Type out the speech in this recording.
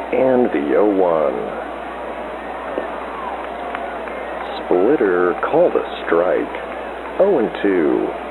And the 0-1. Splitter called a strike. 0-2.